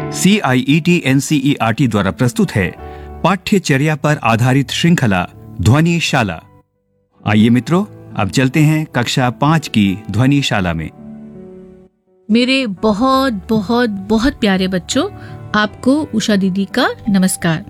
CIET द्वारा प्रस्तुत है पाठ्यचर्या पर आधारित श्रृंखला ध्वनि शाला। आइए मित्रों, अब चलते हैं कक्षा 5 की ध्वनि शाला में। मेरे बहुत बहुत बहुत प्यारे बच्चों, आपको उषा दीदी का नमस्कार।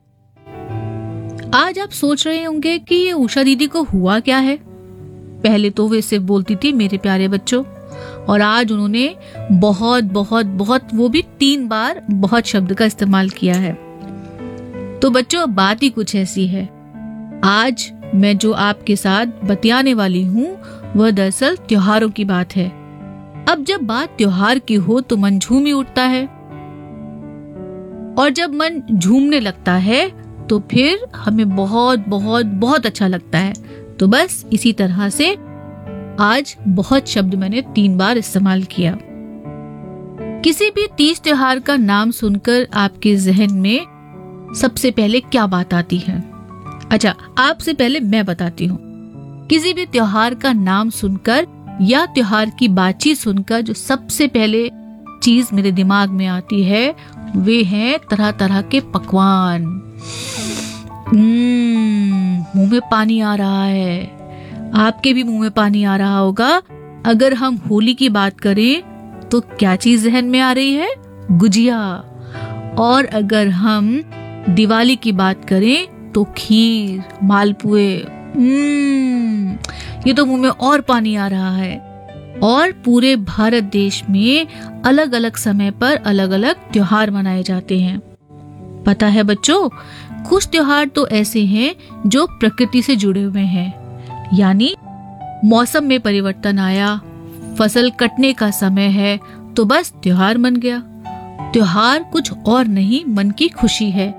आज आप सोच रहे होंगे कि ये उषा दीदी को हुआ क्या है। पहले तो वे सिर्फ बोलती थी मेरे प्यारे बच्चों, और आज उन्होंने बहुत बहुत बहुत, वो भी 3 बार बहुत शब्द का इस्तेमाल किया है। तो बच्चों, बात ही कुछ ऐसी है। आज मैं जो आपके साथ बतियाने वाली हूँ वह दरअसल त्योहारों की बात है। अब जब बात त्योहार की हो तो मन झूम ही उठता है, और जब मन झूमने लगता है तो फिर हमें बहुत बहुत बहुत अच्छा लगता है। तो बस इसी तरह से आज बहुत शब्द मैंने 3 बार इस्तेमाल किया। किसी भी तीज त्योहार का नाम सुनकर आपके जहन में सबसे पहले क्या बात आती है? अच्छा, आपसे पहले मैं बताती हूँ। किसी भी त्योहार का नाम सुनकर या त्योहार की बातचीत सुनकर जो सबसे पहले चीज मेरे दिमाग में आती है वे हैं तरह तरह के पकवान। मुंह में पानी आ रहा है। आपके भी मुंह में पानी आ रहा होगा। अगर हम होली की बात करें तो क्या चीज जहन में आ रही है? गुजिया। और अगर हम दिवाली की बात करें तो खीर, मालपुए। ये तो मुंह में और पानी आ रहा है। और पूरे भारत देश में अलग अलग समय पर अलग अलग त्योहार मनाए जाते हैं। पता है बच्चों, कुछ त्योहार तो ऐसे हैं जो प्रकृति से जुड़े हुए हैं, यानी मौसम में परिवर्तन आया, फसल कटने का समय है तो बस त्योहार बन गया। त्योहार कुछ और नहीं, मन की खुशी है।